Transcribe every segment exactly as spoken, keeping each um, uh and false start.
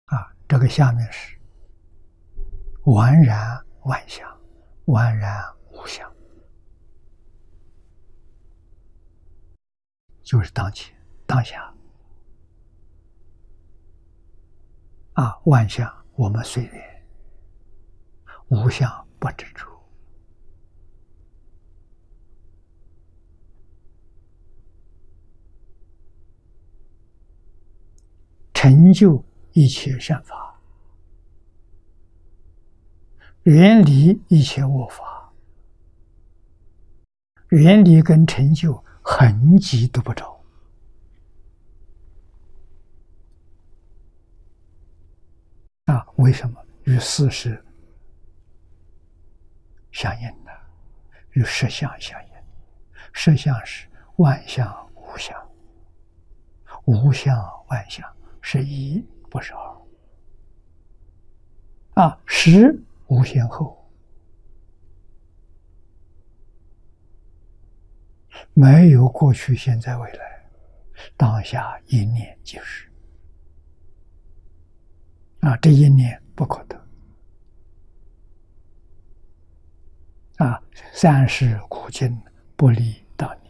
啊，这个下面是完然万象，完然无相，就是当前当下。啊，万象我们随缘，无相不执着。成就一切善法，远离一切恶法，远离跟成就痕迹都不着。啊，为什么？与事实相应的，与实相相应。实相是万象无相，无相万象是一，不是二。啊，实无先后，没有过去、现在、未来，当下一念即是。啊，这一念不可得。啊，三世古今不离当年。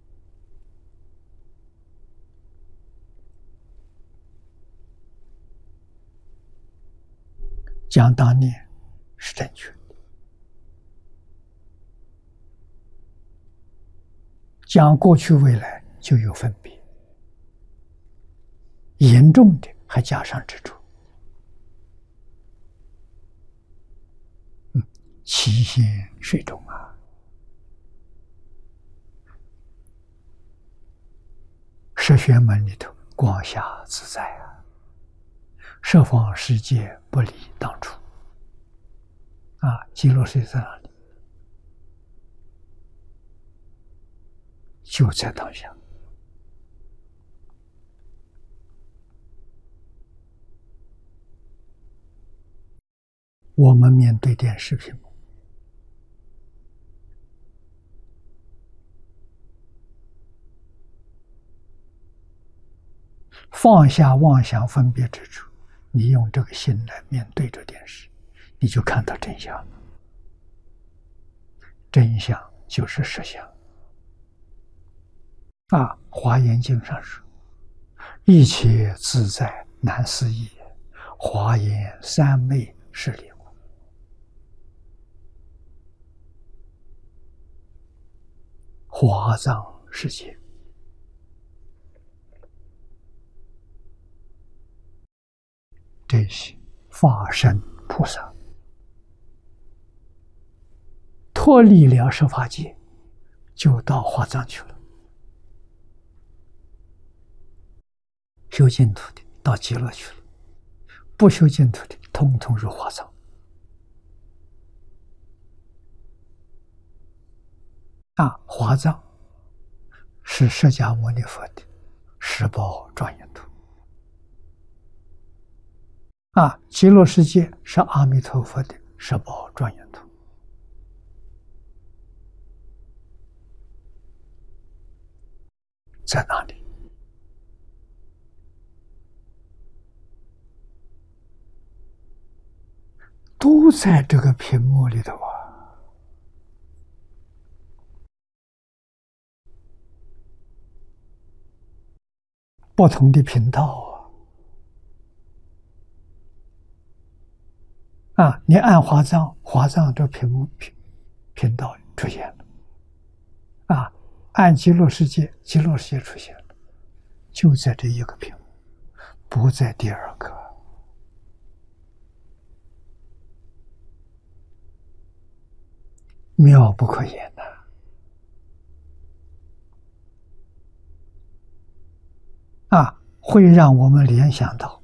讲当年是正确的，讲过去未来就有分别，严重的还加上执着。嗯，七仙水中啊，十玄门里头光下自在啊，十方世界不离当初。啊，极乐世界在哪里？就在当下。我们面对电视屏幕，放下妄想分别之处，你用这个心来面对着电视，你就看到真相了。真相就是实相。啊，《华严经》上说：“一切自在难思议，华严三昧是理故。”华藏世界，这些法身菩萨脱离了十法界，就到华藏去了。修净土的到极乐去了，不修净土的统统入华藏。啊，华藏是释迦牟尼佛的十宝庄严土。啊，极乐世界是阿弥陀佛的十宝庄严土。在哪里？都在这个屏幕里头啊！不同的频道啊！啊，你按华藏，华藏这屏幕频频道出现了；啊，按极乐世界，极乐世界出现了，就在这一个屏幕，不在第二个。妙不可言呐！啊，会让我们联想到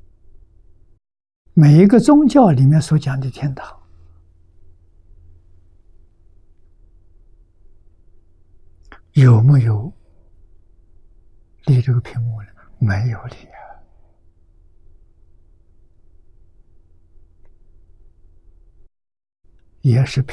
每一个宗教里面所讲的天堂，有没有离这个屏幕呢？没有离啊，也是